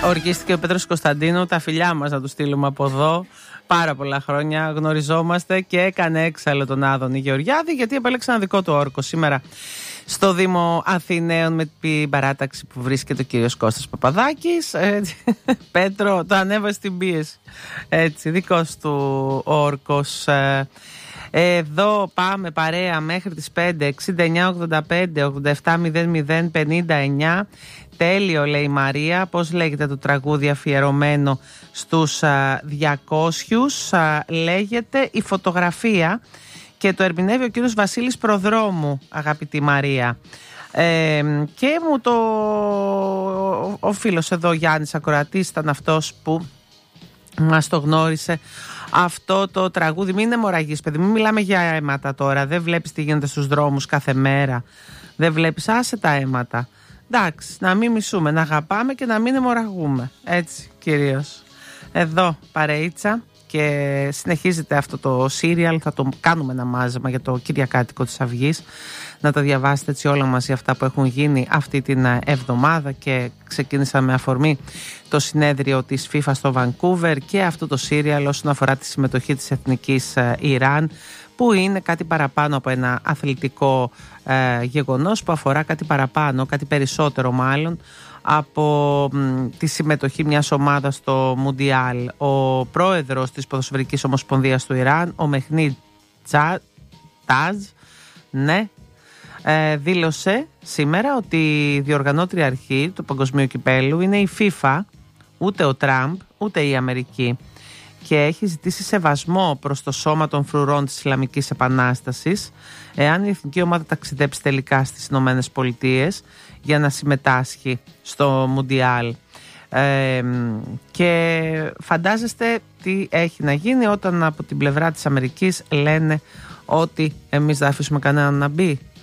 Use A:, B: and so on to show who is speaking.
A: Ορκίστηκε ο Πέτρος Κωνσταντίνου, τα φιλιά μας να του στείλουμε από εδώ. Πάρα πολλά χρόνια γνωριζόμαστε και έκανε έξαλλο τον Άδωνη Γεωργιάδη, γιατί επέλεξε ένα δικό του όρκο σήμερα στο Δήμο Αθηναίων με την παράταξη που βρίσκεται ο κύριος Κώστας Παπαδάκης. Πέτρο, το ανέβασε στην πίεση. Έτσι, δικός του όρκος. Εδώ πάμε παρέα μέχρι τις 5, 69-85, 87-00, 59. Τέλειο, λέει η Μαρία. Πώς λέγεται το τραγούδι αφιερωμένο στους 200? Λέγεται Η Φωτογραφία και το ερμηνεύει ο κύριος Βασίλης Προδρόμου, αγαπητή Μαρία. Και μου ο φίλος εδώ Γιάννης Ακροατής ήταν αυτός που μας το γνώρισε αυτό το τραγούδι. Μην είναι μοραγής, παιδί, μην μιλάμε για αίματα τώρα. Δεν βλέπεις τι γίνεται στους δρόμους κάθε μέρα? Δεν βλέπεις? Άσε τα αίματα. Εντάξει, να μην μισούμε, να αγαπάμε και να μην αιμορραγούμε. Έτσι κυρίως. Εδώ παρεΐτσα και συνεχίζεται αυτό το σύριαλ. Θα το κάνουμε ένα μάζεμα για το Κυριακάτικο της Αυγής. Να τα διαβάσετε έτσι όλα μαζί αυτά που έχουν γίνει αυτή την εβδομάδα, και ξεκίνησα με αφορμή το συνέδριο της FIFA στο Βανκούβερ και αυτό το σύριαλ όσον αφορά τη συμμετοχή της Εθνικής Ιράν, που είναι κάτι παραπάνω από ένα αθλητικό γεγονός, που αφορά κάτι παραπάνω, κάτι περισσότερο μάλλον, από τη συμμετοχή μιας ομάδας στο Μουντιάλ. Ο πρόεδρος της Ποδοσφαιρικής Ομοσπονδίας του Ιράν, ο Μεχνίτ Τάζ, ναι, δήλωσε σήμερα ότι η διοργανώτρια αρχή του Παγκοσμίου Κυπέλλου είναι η FIFA, ούτε ο Τραμπ, ούτε η Αμερική, και έχει ζητήσει σεβασμό προς το σώμα των φρουρών της Ισλαμικής Επανάστασης εάν η εθνική ομάδα ταξιδέψει τελικά στις Ηνωμένες Πολιτείες για να συμμετάσχει στο Μουντιάλ. Και φαντάζεστε τι έχει να γίνει όταν από την πλευρά της Αμερικής λένε ότι εμείς δεν αφήσουμε κανέναν να μπει.